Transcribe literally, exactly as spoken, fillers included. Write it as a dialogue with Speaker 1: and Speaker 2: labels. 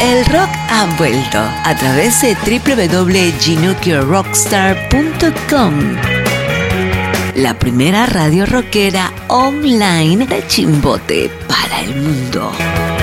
Speaker 1: El rock ha vuelto a través de doble u doble u doble u punto ginuccio rockstar punto com, la primera radio rockera online de Chimbote para el mundo.